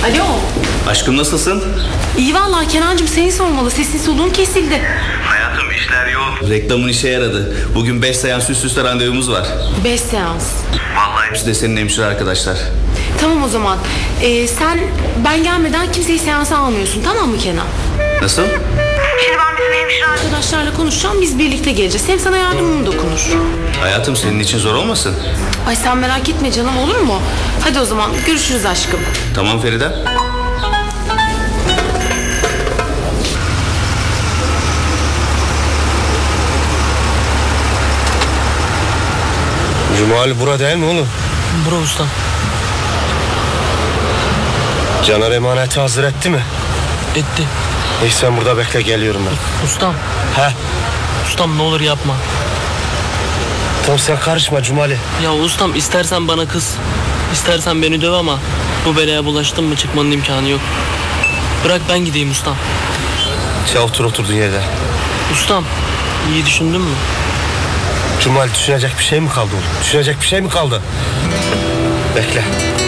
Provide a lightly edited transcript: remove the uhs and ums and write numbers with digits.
Alo. Aşkım nasılsın? İyi vallahi Kenancığım, seni sormalı. Sesin soluğun kesildi. Hayatım işler yoğun. Reklamın işe yaradı. Bugün 5 seans üst üste randevumuz var. 5 seans. Vallahi Hepsi de senin hemşire arkadaşlar. Tamam o zaman. Sen ben gelmeden kimseyi seansa almıyorsun, tamam mı Kenan? Nasıl? Şimdi ben bizim hemşire arkadaşlarla konuşacağım. Biz birlikte geleceğiz. Hem sana yardımım dokunur. Hayatım senin için zor olmasın? Ay sen merak etme canım, olur mu? Hadi o zaman görüşürüz aşkım. Tamam Feride. Cumali bura değil mi oğlum? Bro ustam. Caner emaneti hazır etti mi? Etti. İyi sen burada bekle, geliyorum ben. Ustam. He? Ustam ne olur yapma. Tamam sen karışma Cumali. Ya ustam, istersen bana kız, istersen beni döv ama bu belaya bulaştın mı çıkmanın imkanı yok. Bırak ben gideyim ustam. Sen otur oturduğun yerde. Ustam, iyi düşündün mü? Cumali düşünecek bir şey mi kaldı oğlum? Düşünecek bir şey mi kaldı? Bekle.